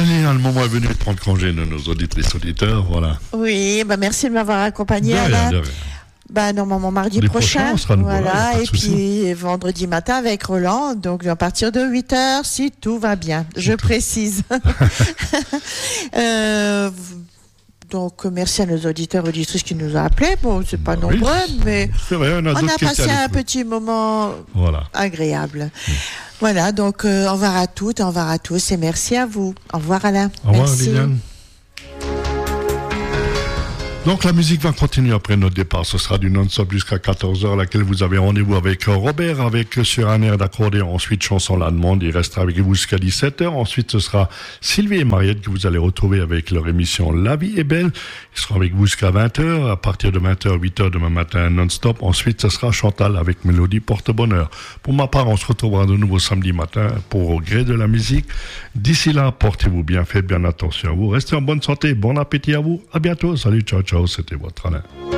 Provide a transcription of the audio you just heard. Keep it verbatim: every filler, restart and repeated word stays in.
Liliane, le moment est venu de prendre congé de nos auditrices auditeurs, voilà. Oui, bah merci de m'avoir accompagné, De rien, Alain. de rien. Bah, normalement, mardi Les prochain. prochains, on sera nouveau là, y a voilà. pas de Et souci. puis, vendredi matin avec Roland. Donc, à partir de huit heures, si tout va bien. Je précise. euh, donc, merci à nos auditeurs et auditrices qui nous ont appelés. Bon, c'est pas Bah oui. nombreux, mais C'est vrai, on a, on d'autres a qui étaient passé à un l'écoute. petit moment Voilà. agréable. Mmh. Voilà, donc, euh, au revoir à toutes, au revoir à tous et merci à vous. Au revoir, Alain. Au revoir, merci. Liliane. Donc la musique va continuer après notre départ. Ce sera du non-stop jusqu'à quatorze heures, laquelle vous avez rendez-vous avec Robert, avec sur un air d'accordéon. Ensuite, chanson allemande. Il restera avec vous jusqu'à dix-sept heures. Ensuite, ce sera Sylvie et Mariette que vous allez retrouver avec leur émission La vie est belle. Ils seront avec vous jusqu'à vingt heures. À partir de vingt heures, huit heures demain matin, non-stop. Ensuite, ce sera Chantal avec Mélodie Porte-Bonheur. Pour ma part, on se retrouvera de nouveau samedi matin pour Au gré de la musique. D'ici là, portez-vous bien, faites bien attention à vous. Restez en bonne santé. Bon appétit à vous. À bientôt. Salut, ciao, ciao. C'était votre Alain.